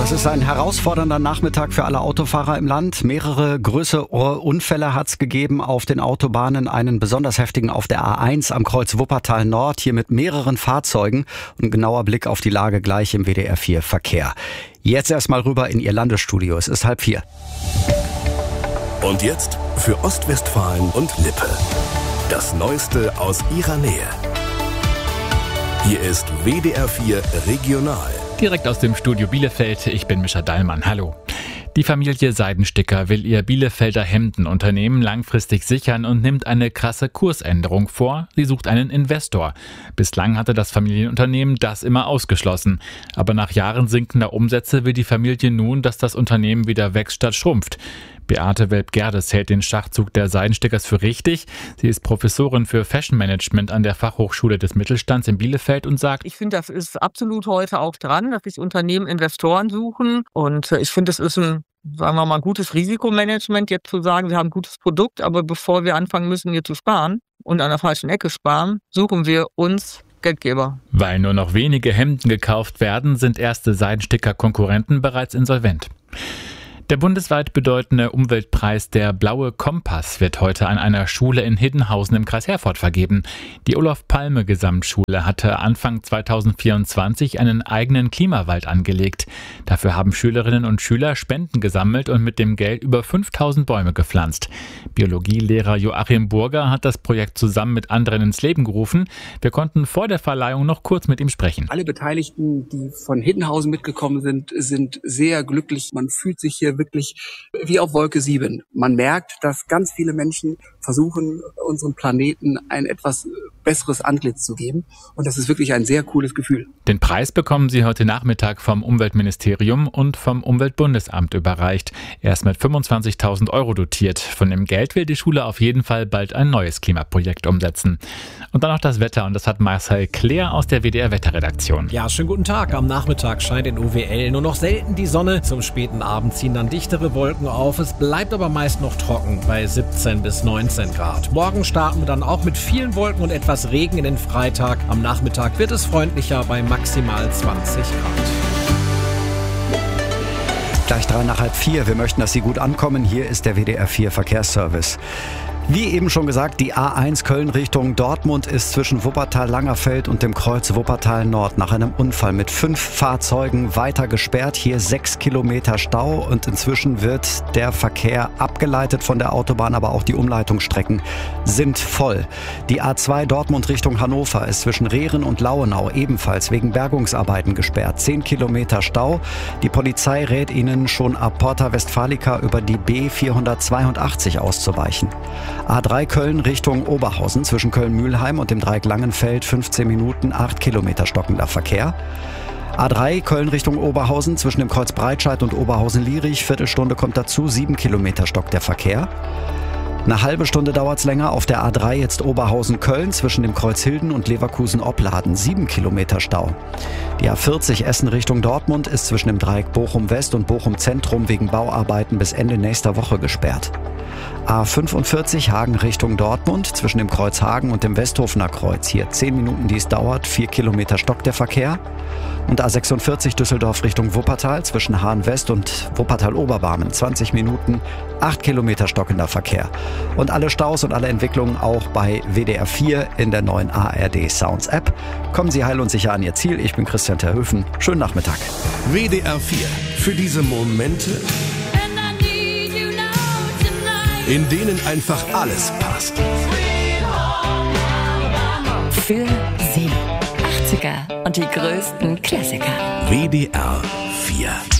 Das ist ein herausfordernder Nachmittag für alle Autofahrer im Land. Mehrere größere Unfälle hat es gegeben auf den Autobahnen. Einen besonders heftigen auf der A1 am Kreuz Wuppertal Nord. Hier mit mehreren Fahrzeugen. Und ein genauer Blick auf die Lage gleich im WDR 4 Verkehr. Jetzt erstmal rüber in Ihr Landesstudio. Es ist 3:30. Und jetzt für Ostwestfalen und Lippe. Das Neueste aus ihrer Nähe. Hier ist WDR 4 Regional. Direkt aus dem Studio Bielefeld, ich bin Mischa Dallmann. Hallo. Die Familie Seidensticker will ihr Bielefelder Hemdenunternehmen langfristig sichern und nimmt eine krasse Kursänderung vor. Sie sucht einen Investor. Bislang hatte das Familienunternehmen das immer ausgeschlossen. Aber nach Jahren sinkender Umsätze will die Familie nun, dass das Unternehmen wieder wächst statt schrumpft. Beate Welp-Gerdes hält den Schachzug der Seidenstickers für richtig. Sie ist Professorin für Fashion Management an der Fachhochschule des Mittelstands in Bielefeld und sagt: Ich finde, das ist absolut heute auch dran, dass sich Unternehmen Investoren suchen. Und ich finde, es ist ein, sagen wir mal, gutes Risikomanagement, jetzt zu sagen, wir haben ein gutes Produkt, aber bevor wir anfangen müssen, hier zu sparen und an der falschen Ecke sparen, suchen wir uns Geldgeber. Weil nur noch wenige Hemden gekauft werden, sind erste Seidensticker-Konkurrenten bereits insolvent. Der bundesweit bedeutende Umweltpreis Der Blaue Kompass wird heute an einer Schule in Hiddenhausen im Kreis Herford vergeben. Die Olof-Palme-Gesamtschule hatte Anfang 2024 einen eigenen Klimawald angelegt. Dafür haben Schülerinnen und Schüler Spenden gesammelt und mit dem Geld über 5000 Bäume gepflanzt. Biologielehrer Joachim Burger hat das Projekt zusammen mit anderen ins Leben gerufen. Wir konnten vor der Verleihung noch kurz mit ihm sprechen. Alle Beteiligten, die von Hiddenhausen mitgekommen sind, sind sehr glücklich. Man fühlt sich hier wirklich wie auf Wolke 7. Man merkt, dass ganz viele Menschen versuchen, unserem Planeten ein etwas besseres Antlitz zu geben. Und das ist wirklich ein sehr cooles Gefühl. Den Preis bekommen Sie heute Nachmittag vom Umweltministerium und vom Umweltbundesamt überreicht. Er ist mit 25.000 € dotiert. Von dem Geld will die Schule auf jeden Fall bald ein neues Klimaprojekt umsetzen. Und dann noch das Wetter. Und das hat Marcel Claire aus der WDR-Wetterredaktion. Ja, schönen guten Tag. Am Nachmittag scheint in UWL nur noch selten die Sonne. Zum späten Abend ziehen dann dichtere Wolken auf. Es bleibt aber meist noch trocken bei 17 bis 19 Grad. Morgen starten wir dann auch mit vielen Wolken und etwas Regen in den Freitag. Am Nachmittag wird es freundlicher bei maximal 20 Grad. Gleich 3:30. Wir möchten, dass Sie gut ankommen. Hier ist der WDR 4 Verkehrsservice. Wie eben schon gesagt, die A1 Köln Richtung Dortmund ist zwischen Wuppertal-Langerfeld und dem Kreuz Wuppertal Nord nach einem Unfall mit 5 Fahrzeugen weiter gesperrt. Hier 6 Kilometer Stau und inzwischen wird der Verkehr abgeleitet von der Autobahn, aber auch die Umleitungsstrecken sind voll. Die A2 Dortmund Richtung Hannover ist zwischen Rehren und Lauenau ebenfalls wegen Bergungsarbeiten gesperrt. 10 Kilometer Stau. Die Polizei rät Ihnen schon ab Porta Westfalica über die B482 auszuweichen. A3 Köln Richtung Oberhausen zwischen Köln-Mühlheim und dem Dreieck Langenfeld 15 Minuten, 8 Kilometer stockender Verkehr. A3 Köln Richtung Oberhausen zwischen dem Kreuz Breitscheid und Oberhausen-Lierich, Viertelstunde kommt dazu, 7 Kilometer stockt der Verkehr. Eine halbe Stunde dauert's länger auf der A3 jetzt Oberhausen-Köln zwischen dem Kreuz Hilden und Leverkusen-Opladen, 7 Kilometer Stau. Die A40 Essen Richtung Dortmund ist zwischen dem Dreieck Bochum-West und Bochum-Zentrum wegen Bauarbeiten bis Ende nächster Woche gesperrt. A45 Hagen Richtung Dortmund zwischen dem Kreuz Hagen und dem Westhofener Kreuz. Hier 10 Minuten, die es dauert, 4 Kilometer stockt der Verkehr. Und A46 Düsseldorf Richtung Wuppertal zwischen Hahn West und Wuppertal Oberbarmen 20 Minuten, 8 Kilometer stockender Verkehr. Und alle Staus und alle Entwicklungen auch bei WDR 4 in der neuen ARD Sounds App. Kommen Sie heil und sicher an Ihr Ziel. Ich bin Christian Terhöfen. Schönen Nachmittag. WDR 4. Für diese Momente, in denen einfach alles passt. Für Sie. 80er und die größten Klassiker. WDR 4.